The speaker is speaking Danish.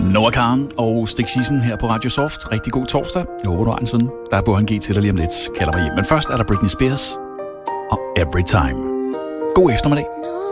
Noah Kahan og Stig Sisen her på Radio Soft. Rigtig god torsdag. Jeg håber, du har en sådan. Der er Burhan G til dig lige om lidt. Kalder mig hjem. Men først er der Britney Spears og Every Time. God eftermiddag.